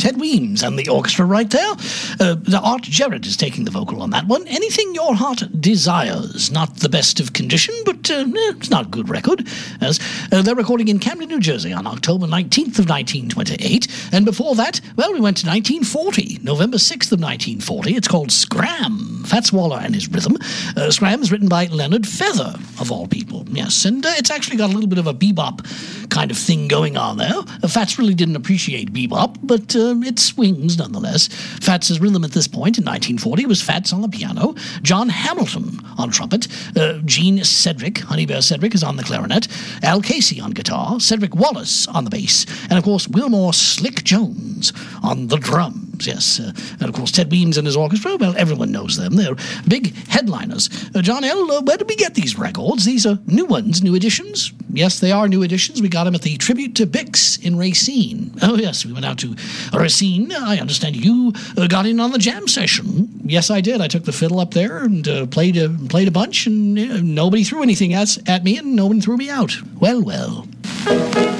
Ted Weems and the orchestra right there. Art Jarrett is taking the vocal on that one. Anything Your Heart Desires. Not the best of condition, but it's not a good record. As they're recording in Camden, New Jersey on October 19th of 1928. And before that, well, we went to 1940, November 6th of 1940. It's called Scram, Fats Waller and His Rhythm. Scram is written by Leonard Feather, of all people. Yes, and it's actually got a little bit of a bebop kind of thing going on there. Fats really didn't appreciate bebop, but it swings nonetheless. Fats' rhythm at this point in 1940 was Fats on the piano, John Hamilton on trumpet, Gene Cedric, Honey Bear Cedric, is on the clarinet, Al Casey on guitar, Cedric Wallace on the bass, and of course Wilmore Slick Jones on the drums. Yes, and of course Ted Weems and his orchestra, well, everyone knows them. They're big headliners. John L., where did we get these records? These are new ones, new editions. Yes, they are new editions. We got them at the Tribute to Bix in Racine. Oh, yes, we went out to Racine. I understand you got in on the jam session. Yes, I did. I took the fiddle up there and played a bunch, and nobody threw anything at me, and no one threw me out. Well, well.